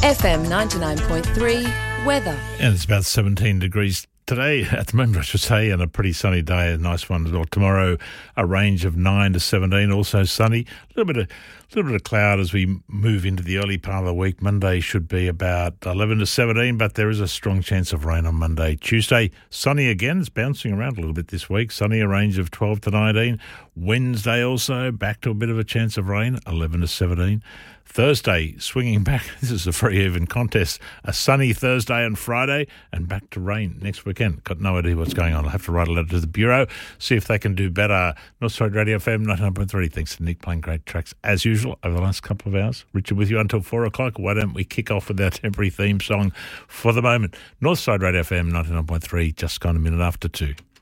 FM 99.3 weather. And it's about 17 degrees today, at the moment I should say, and a pretty sunny day, a nice one as well. Tomorrow, a range of 9 to 17, also sunny. A little bit of cloud as we move into the early part of the week. Monday should be about 11 to 17, but there is a strong chance of rain on Monday. Tuesday, sunny again. It's bouncing around a little bit this week. Sunny, a range of 12 to 19. Wednesday also, back to a bit of a chance of rain, 11 to 17. Thursday, swinging back. This is a very even contest. A sunny Thursday and Friday, and back to rain next weekend. Got no idea what's going on. I'll have to write a letter to the Bureau, see if they can do better. Northside Radio FM 99.3. Thanks to Nick playing great tracks as usual over the last couple of hours. Richard with you until 4 o'clock. Why don't we kick off with our temporary theme song for the moment? Northside Radio FM 99.3, just gone a minute after 2.